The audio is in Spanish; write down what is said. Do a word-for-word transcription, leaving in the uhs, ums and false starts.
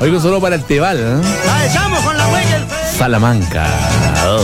Oigo solo para el Tebal, ¿eh? La echamos con la huella del Fede. Salamanca. Oh.